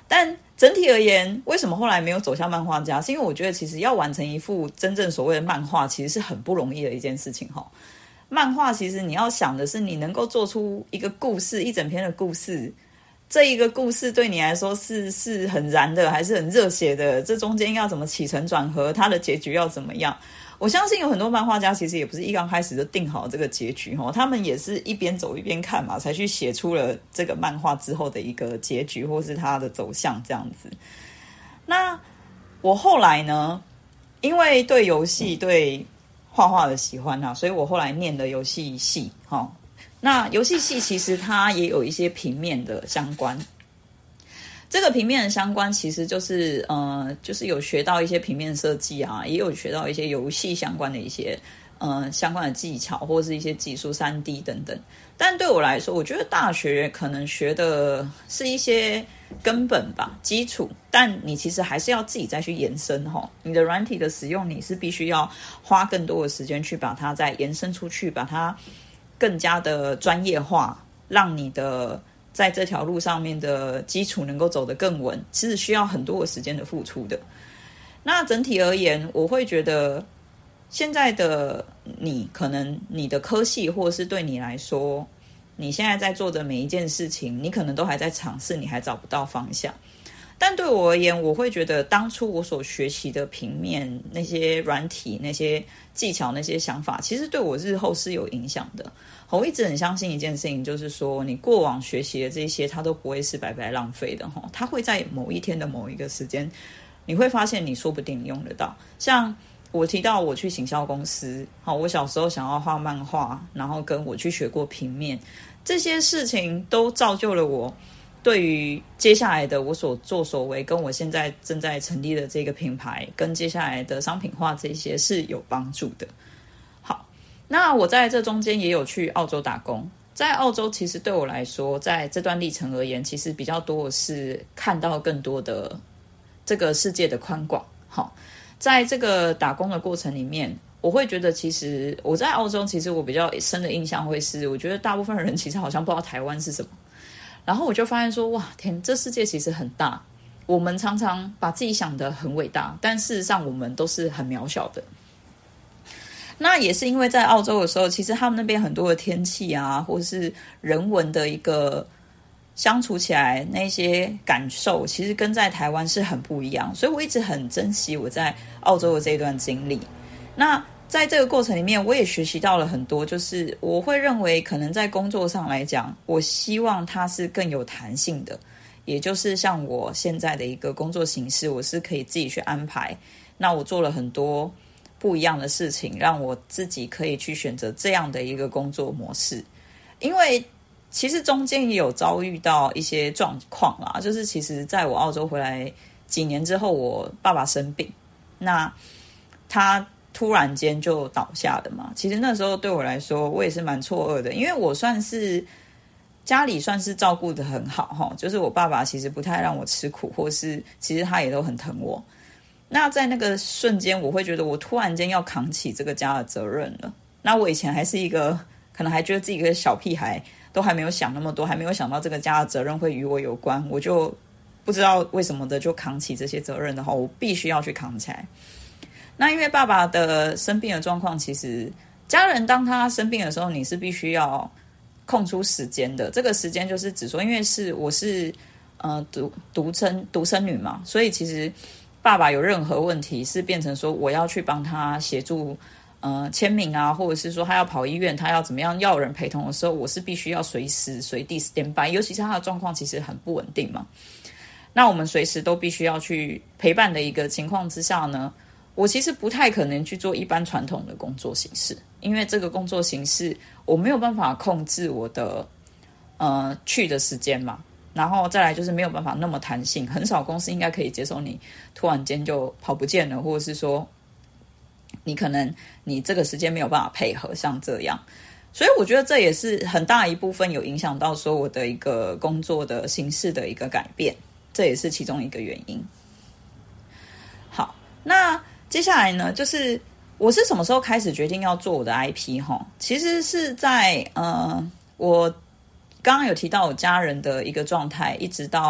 但整体而言，为什么后来没有走向漫画家？是因为我觉得其实要完成一幅真正所谓的漫画，其实是很不容易的一件事情齁。漫画其实你要想的是，你能够做出一个故事，一整篇的故事，这一个故事对你来说是很燃的，还是很热血的？这中间要怎么起承转合，它的结局要怎么样？我相信有很多漫画家其实也不是一刚开始就定好这个结局，他们也是一边走一边看嘛，才去写出了这个漫画之后的一个结局或是它的走向这样子。那我后来呢，因为对游戏对画画的喜欢所以我后来念的游戏系。那游戏系其实它也有一些平面的相关，这个平面的相关其实就是就是有学到一些平面设计啊，也有学到一些游戏相关的一些相关的技巧或是一些技术 3D 等等。但对我来说，我觉得大学可能学的是一些根本吧，基础，但你其实还是要自己再去延伸你的软体的使用，你是必须要花更多的时间去把它再延伸出去，把它更加的专业化，让你的在这条路上面的基础能够走得更稳，其实需要很多的时间的付出的。那整体而言，我会觉得现在的你，可能你的科系或是对你来说，你现在在做的每一件事情，你可能都还在尝试，你还找不到方向。但对我而言，我会觉得当初我所学习的平面那些软体、那些技巧、那些想法，其实对我日后是有影响的。我一直很相信一件事情，就是说你过往学习的这些，它都不会是白白浪费的，它会在某一天的某一个时间，你会发现你说不定用得到。像我提到我去行销公司，我小时候想要画漫画，然后跟我去学过平面，这些事情都造就了我对于接下来的我所作所为，跟我现在正在成立的这个品牌，跟接下来的商品化这些是有帮助的。好，那我在这中间也有去澳洲打工，在澳洲其实对我来说，在这段历程而言，其实比较多的是看到更多的这个世界的宽广。好，在这个打工的过程里面，我会觉得其实我在澳洲，其实我比较深的印象会是，我觉得大部分人其实好像不知道台湾是什么。然后我就发现说，哇天，这世界其实很大，我们常常把自己想得很伟大，但事实上我们都是很渺小的。那也是因为在澳洲的时候，其实他们那边很多的天气啊，或是人文的一个相处起来那些感受，其实跟在台湾是很不一样，所以我一直很珍惜我在澳洲的这段经历。那在这个过程里面，我也学习到了很多，就是我会认为可能在工作上来讲，我希望它是更有弹性的，也就是像我现在的一个工作形式，我是可以自己去安排。那我做了很多不一样的事情，让我自己可以去选择这样的一个工作模式。因为其实中间也有遭遇到一些状况啦，就是其实在我澳洲回来几年之后，我爸爸生病，那他突然间就倒下的嘛。其实那时候对我来说，我也是蛮错愕的，因为我算是家里算是照顾得很好，就是我爸爸其实不太让我吃苦，或是其实他也都很疼我。那在那个瞬间，我会觉得我突然间要扛起这个家的责任了。那我以前还是一个可能还觉得自己一个小屁孩，都还没有想那么多，还没有想到这个家的责任会与我有关，我就不知道为什么的就扛起这些责任的话，我必须要去扛起来。那因为爸爸的生病的状况，其实家人当他生病的时候，你是必须要空出时间的。这个时间就是指说，因为我是独生女嘛，所以其实爸爸有任何问题是变成说我要去帮他协助签名啊，或者是说他要跑医院，他要怎么样要有人陪同的时候，我是必须要随时随地 stand by， 尤其是他的状况其实很不稳定嘛。那我们随时都必须要去陪伴的一个情况之下呢，我其实不太可能去做一般传统的工作形式，因为这个工作形式我没有办法控制我的去的时间嘛，然后再来就是没有办法那么弹性，很少公司应该可以接受你突然间就跑不见了，或者是说你可能你这个时间没有办法配合像这样。所以我觉得这也是很大一部分有影响到说我的一个工作的形式的一个改变，这也是其中一个原因。好，那接下来呢，就是我是什么时候开始决定要做我的 IP 齁？其实是在我刚刚有提到我家人的一个状态，一直到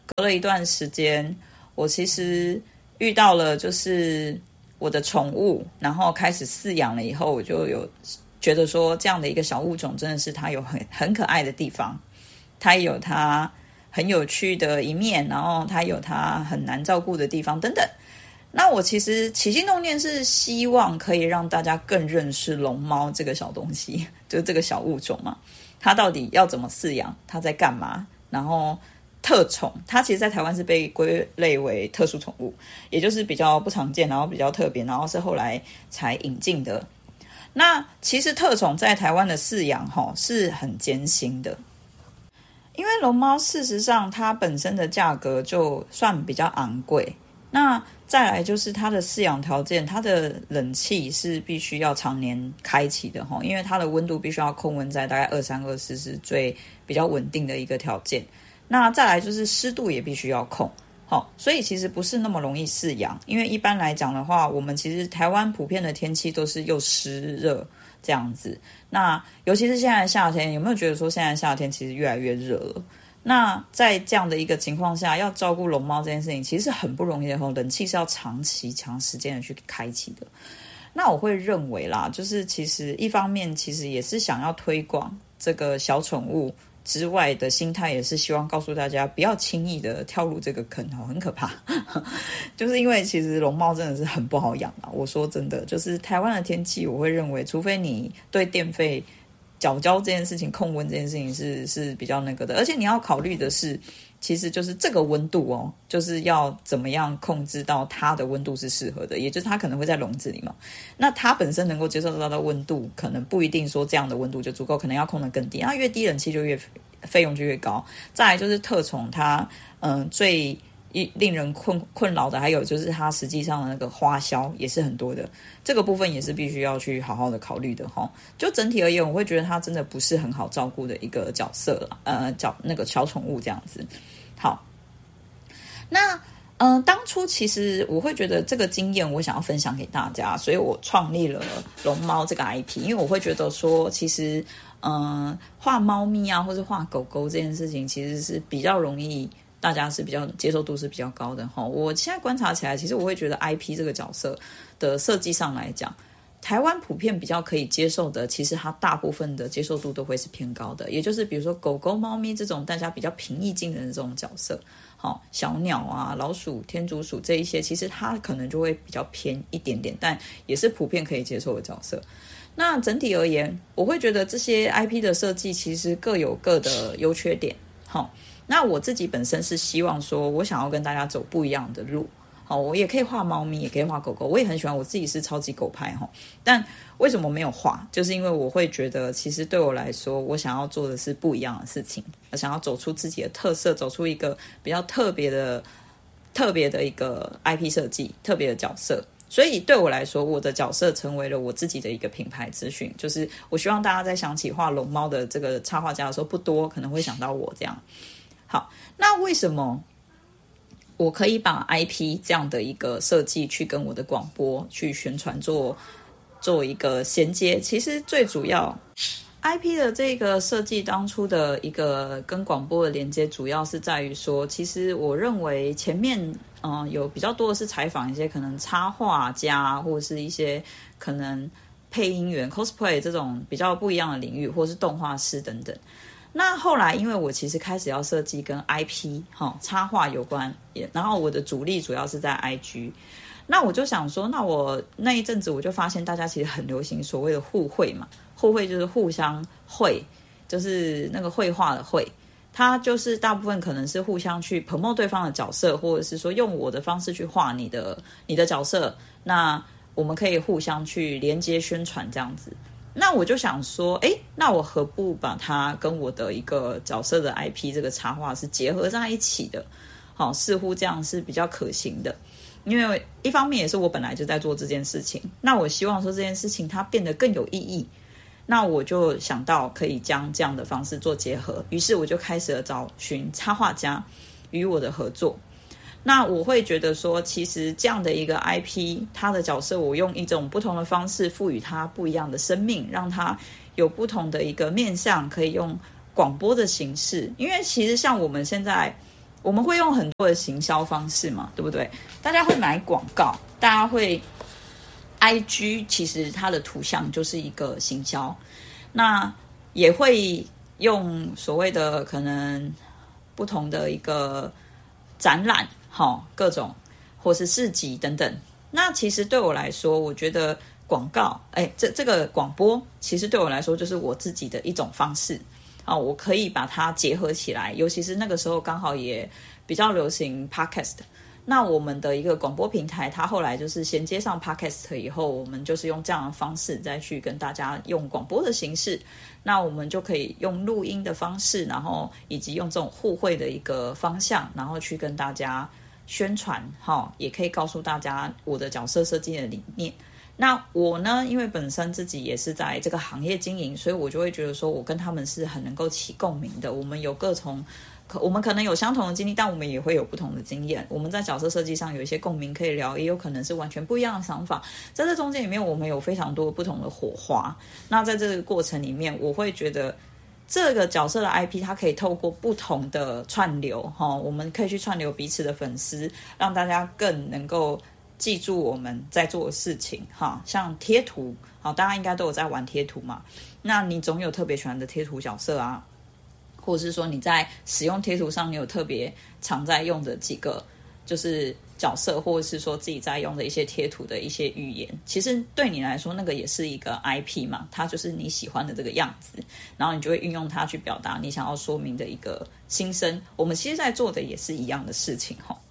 隔了一段时间，我其实遇到了就是我的宠物，然后开始饲养了以后，我就有觉得说这样的一个小物种真的是它有很可爱的地方，它有它很有趣的一面，然后它有它很难照顾的地方等等。那我其实起心动念是希望可以让大家更认识龙猫这个小东西，就是这个小物种嘛，它到底要怎么饲养，它在干嘛，然后特宠，它其实在台湾是被归类为特殊宠物，也就是比较不常见，然后比较特别，然后是后来才引进的。那其实特宠在台湾的饲养是很艰辛的，因为龙猫事实上它本身的价格就算比较昂贵，那再来就是它的饲养条件，它的冷气是必须要常年开启的，因为它的温度必须要控温在大概23、24是最比较稳定的一个条件。那再来就是湿度也必须要控，所以其实不是那么容易饲养。因为一般来讲的话，我们其实台湾普遍的天气都是又湿热这样子。那尤其是现在的夏天，有没有觉得说现在夏天其实越来越热了？那在这样的一个情况下，要照顾龙猫这件事情其实是很不容易的，冷气是要长时间的去开启的。那我会认为啦，就是其实一方面其实也是想要推广这个小宠物之外的心态，也是希望告诉大家不要轻易的跳入这个坑，很可怕。就是因为其实龙猫真的是很不好养啊，我说真的，就是台湾的天气，我会认为除非你对电费缴交这件事情，控温这件事情是比较那个的，而且你要考虑的是，其实就是这个温度就是要怎么样控制到它的温度是适合的，也就是它可能会在笼子里嘛，那它本身能够接受到的温度，可能不一定说这样的温度就足够，可能要控得更低，那越低冷气就越费用就越高。再来就是特宠它最令人困扰的，还有就是它实际上的那个花销也是很多的，这个部分也是必须要去好好的考虑的齁。就整体而言，我会觉得它真的不是很好照顾的一个角色啦，那个小宠物这样子。好，那当初其实我会觉得这个经验我想要分享给大家，所以我创立了龙猫这个 IP， 因为我会觉得说，其实画猫咪啊，或是画狗狗这件事情，其实是比较容易。大家是比较接受度是比较高的齁。我现在观察起来，其实我会觉得 IP 这个角色的设计上来讲，台湾普遍比较可以接受的，其实它大部分的接受度都会是偏高的，也就是比如说狗狗、猫咪这种大家比较平易近人的这种角色，小鸟啊、老鼠、天竺鼠这一些，其实它可能就会比较偏一点点，但也是普遍可以接受的角色。那整体而言，我会觉得这些 IP 的设计其实各有各的优缺点，那我自己本身是希望说，我想要跟大家走不一样的路。我也可以画猫咪，也可以画狗狗，我也很喜欢，我自己是超级狗派但为什么没有画？就是因为我会觉得，其实对我来说，我想要做的是不一样的事情，我想要走出自己的特色，走出一个比较特别的一个 IP 设计，特别的角色。所以对我来说，我的角色成为了我自己的一个品牌资讯，就是我希望大家在想起画龙猫的这个插画家的时候，不多可能会想到我这样。好，那为什么我可以把 IP 这样的一个设计去跟我的广播去宣传做一个衔接？其实最主要 IP 的这个设计当初的一个跟广播的连接，主要是在于说，其实我认为前面有比较多的是采访一些可能插画家，或者是一些可能配音员 cosplay 这种比较不一样的领域，或是动画师等等。那后来因为我其实开始要设计跟 IP 插画有关，然后我的主力主要是在 IG， 那我就想说，那我那一阵子我就发现大家其实很流行所谓的互绘嘛，互绘就是互相绘，就是那个绘画的绘，它就是大部分可能是互相去 promote 对方的角色，或者是说用我的方式去画你的角色，那我们可以互相去连接宣传这样子。那我就想说，那我何不把它跟我的一个角色的 IP 这个插画是结合在一起的？似乎这样是比较可行的。因为一方面也是我本来就在做这件事情，那我希望说这件事情它变得更有意义，那我就想到可以将这样的方式做结合，于是我就开始了找寻插画家与我的合作。那我会觉得说，其实这样的一个 IP， 它的角色我用一种不同的方式赋予它不一样的生命，让它有不同的一个面向，可以用广播的形式。因为其实像我们现在我们会用很多的行销方式嘛，对不对？大家会买广告，大家会 IG 其实它的图像就是一个行销，那也会用所谓的可能不同的一个展览，各种或是市集等等。那其实对我来说，我觉得广告，这个广播，其实对我来说就是我自己的一种方式。我可以把它结合起来，尤其是那个时候刚好也比较流行 Podcast。那我们的一个广播平台，它后来就是衔接上 Podcast 以后，我们就是用这样的方式再去跟大家用广播的形式，那我们就可以用录音的方式，然后以及用这种互惠的一个方向，然后去跟大家宣传，也可以告诉大家我的角色设计的理念。那我呢，因为本身自己也是在这个行业经营，所以我就会觉得说我跟他们是很能够起共鸣的。我们有我们可能有相同的经历，但我们也会有不同的经验。我们在角色设计上有一些共鸣可以聊，也有可能是完全不一样的想法。在这中间里面，我们有非常多不同的火花。那在这个过程里面，我会觉得这个角色的 IP 它可以透过不同的串流，我们可以去串流彼此的粉丝，让大家更能够记住我们在做的事情。像贴图，大家应该都有在玩贴图嘛，那你总有特别喜欢的贴图角色啊，或者是说你在使用贴图上你有特别常在用的几个就是角色，或者是说自己在用的一些贴图的一些语言，其实对你来说那个也是一个 IP 嘛，它就是你喜欢的这个样子，然后你就会运用它去表达你想要说明的一个心声。我们其实在做的也是一样的事情。